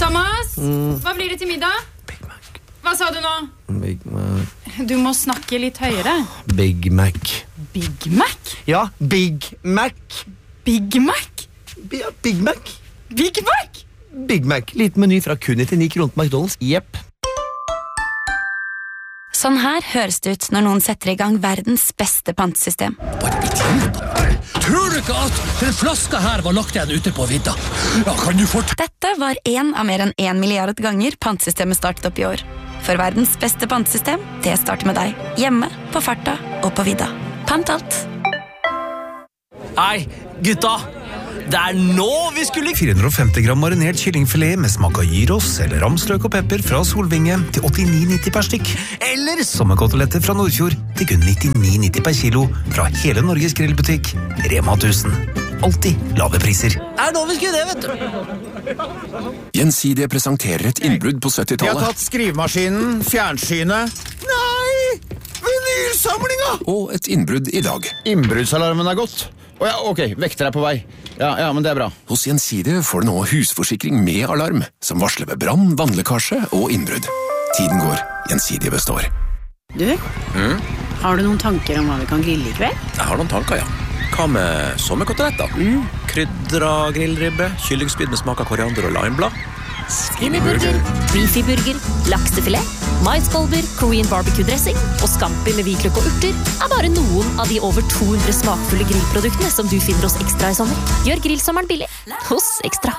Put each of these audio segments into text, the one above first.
Thomas, hva blir det til middag? Big Mac. Hva sa du nå? Big Mac. Du må snakke litt høyere. Big Mac. Big Mac? Ja, Big Mac. Big Mac? Ja, Big Mac. Big Mac? Big Mac. Liten meny fra kun 99 kroner på McDonald's. Jepp. Sånn her høres det ut når noen setter i gang verdens beste pantesystem. Tror du ikke at den flaska her var lagt igjen ute på vidda? Ja, kan du Dette var en av mer enn 1 milliard ganger pantesystemet startet opp i år. For verdens beste pantesystem, det starter med deg. Hjemme, på farta og på vidda. Pant alt. Hei, gutta! Det nå vi skulle 450 gram marinert kyllingfilet med smak av gyros eller ramsløk og pepper fra Solvinge til 89,90 per stykk. Eller sommerkoteletter fra Nordfjord til kun 99,90 per kilo fra hele Norges grillbutikk Rema 1000. Alltid lave priser. nå vi skulle det, vet du. Gjensidige presenterer et innbrudd på 70-tallet. Vi har tatt skrivemaskinen, fjernsynet. Nei! Vinylsamlinga! Og et innbrudd i dag. Innbruddsalarmen gått. Ja, ok, vekter er på vei. Ja, men det er bra. Hos Gjensidige får du nå husforsikring med alarm, som varsler ved brann, vannlekkasje og innbrudd. Tiden går, Gjensidige består. Du, har du noen tanker om hva vi kan grille i kveld? Jeg har noen tanker, ja. Hva med sommerkoteletter? Krydra grillribbe, kyllingspyd med smak av koriander og limeblad. Skinnyburger, beefy-burger, laksefilet, maiskolber, Korean barbecue-dressing og scampi med hvitløk og urter bare noen av de over 200 smakfulle grillproduktene som du finner hos Ekstra i sommer. Gjør grillsommeren billig hos Ekstra.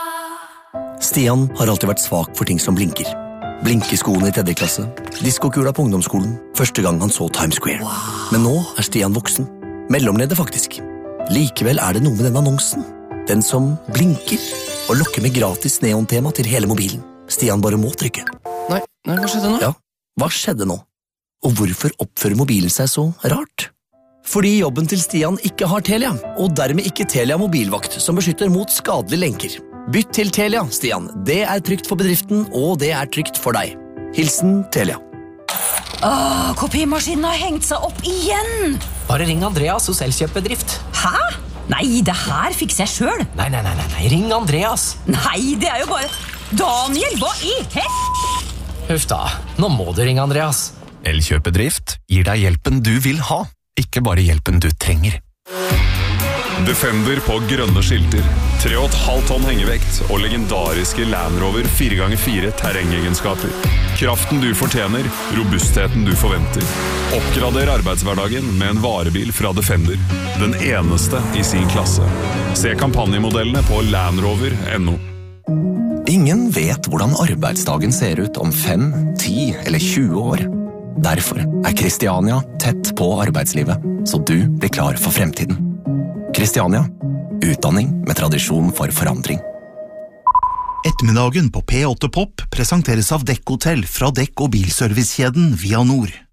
Stian har alltid vært svak for ting som blinker. Blinkeskoene i 3. klasse, diskokula på ungdomsskolen, første gang han så Times Square. Men nå er Stian voksen. Mellomleder faktisk. Likevel er det noe med den annonsen. Den som blinker og lokker med gratis neontema til hele mobilen. Stian bare må trykke. Nei, hva skjedde nå? Ja, hva skjedde nå? Og hvorfor oppfører mobilen seg så rart? Fordi jobben til Stian ikke har Telia, og dermed ikke Telia mobilvakt, som beskytter mot skadelige lenker. Bytt til Telia, Stian. Det er trygt for bedriften, og det er trygt for deg. Hilsen Telia. Kopimaskinen har hengt seg opp igjen! Bare ring Andreas hos Elkjøpbedrift. Hæ? Nei, det her fikser jeg selv. Nei, ring Andreas. Nei, det er jo bare... Daniel, hva i Huff da, nå må du ringe Andreas. Elkjøpedrift gir deg hjelpen du vil ha, ikke bare hjelpen du trenger. Defender på grønne skilter, 3,5 tonn hengevekt og legendariske Land Rover 4x4 terrengegenskaper. Kraften du fortjener, robustheten du forventer. Oppgrader arbeidshverdagen med en varebil fra Defender. Den eneste i sin klasse. Se kampanjemodellene på landrover.no. Ingen vet hvordan arbeidsdagen ser ut om 5, 10 eller 20 år. Derfor er Kristiania tett på arbeidslivet, så du blir klar for fremtiden. Kristiania, utdanning med tradisjon for forandring. Ettermiddagen på P8 Pop presenteres av Dekk Hotel fra Dekk- og bilservicekjeden Via Nord.